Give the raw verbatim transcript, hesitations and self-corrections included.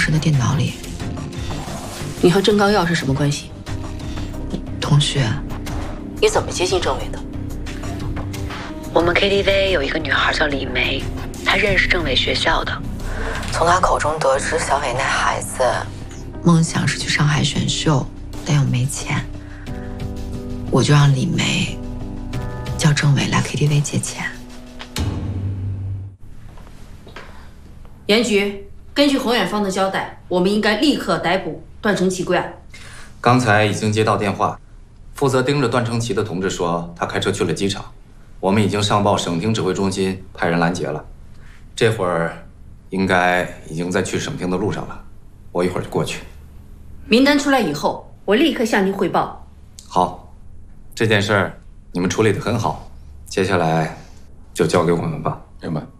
师的电脑里。 你和郑刚耀是什么关系？ 同学。 你怎么接近郑伟的？ 我们 K T V 有一个女孩叫李梅，她认识郑伟学校的。从她口中得知，小伟那孩子梦想是去上海选秀，但又没钱。我就让李梅叫郑伟来 K T V 借钱。 严局，根据洪远芳的交代，我们应该立刻逮捕段成奇归案。 刚才已经接到电话，负责盯着段成奇的同志说，他开车去了机场。我们已经上报省厅指挥中心，派人拦截了。这会儿应该已经在去省厅的路上了，我一会儿就过去。 名单出来以后，我立刻向您汇报。 好，这件事儿你们处理得很好，接下来就交给我们吧。 明白。